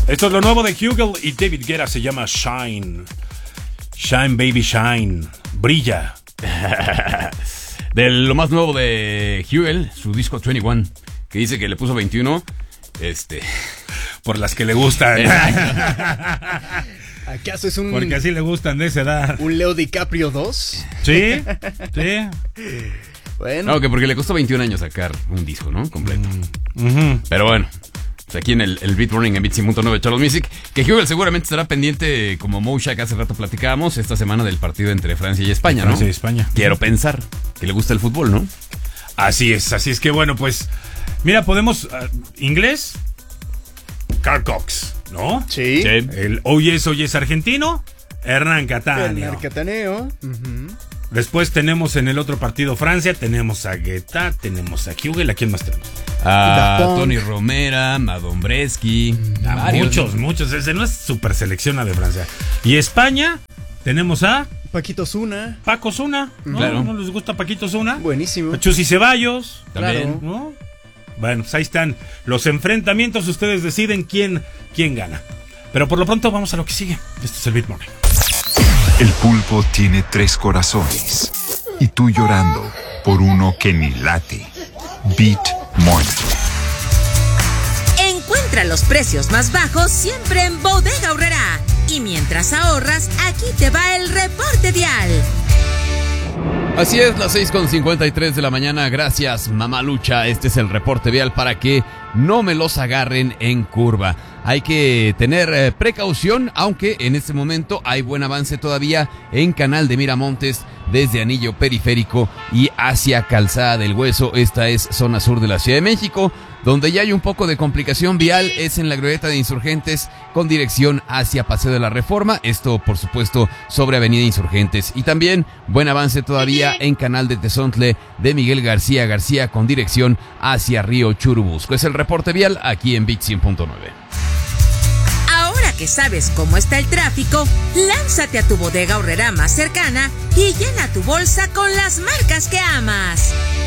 Esto es lo nuevo de Hugel y David Guetta, se llama Shine. Shine, baby, shine. Brilla. De lo más nuevo de Hugel, su disco 21, que dice que le puso 21. Por las que le gustan. ¿Acaso es un... Porque así le gustan de esa edad. ¿Un Leo DiCaprio 2? Sí. Bueno. No, que porque le costó 21 años sacar un disco, ¿no? Completo. Pero bueno, pues aquí en el Beat Morning en Beat.9 Charles Music, que Hugel seguramente estará pendiente, como Moucha, que hace rato platicábamos, esta semana del partido entre Francia y España, ¿no? Francia y España. Quiero pensar que le gusta el fútbol, ¿no? Así es que bueno, pues, mira, podemos, inglés, Carl Cox, ¿no? Sí. El Hoy es argentino, Hernán Cattaneo. Después tenemos en el otro partido Francia, tenemos a Guetta, tenemos a Hugel, ¿a quién más tenemos? A Tony Romera, Madombreski, muchos, ese no es super selección la de Francia. Y España, tenemos a Paquito Zuna. Paco Zuna, ¿no? Claro. ¿No les gusta Paquito Zuna? Buenísimo. Chusi Ceballos, también. ¿no? Bueno, pues ahí están los enfrentamientos, ustedes deciden quién gana. Pero por lo pronto vamos a lo que sigue. Este es el Beat Morning. El pulpo tiene 3 corazones y tú llorando por uno que ni late. Beat Morning. Encuentra los precios más bajos siempre en Bodega Aurrerá. Y mientras ahorras, aquí te va el reporte vial. Así es, las 6:53 de la mañana. Gracias, Mamalucha. Este es el reporte vial para que no me los agarren en curva. Hay que tener precaución, aunque en este momento hay buen avance todavía en Canal de Miramontes, desde Anillo Periférico y hacia Calzada del Hueso. Esta es zona sur de la Ciudad de México. Donde ya hay un poco de complicación vial es en la glorieta de Insurgentes con dirección hacia Paseo de la Reforma. Esto, por supuesto, sobre Avenida Insurgentes. Y también buen avance todavía en Canal de Tezontle de Miguel García García con dirección hacia Río Churubusco. Es el reporte vial aquí en Beat 100.9. Ahora que sabes cómo está el tráfico, lánzate a tu Bodega Aurrerá más cercana y llena tu bolsa con las marcas que amas.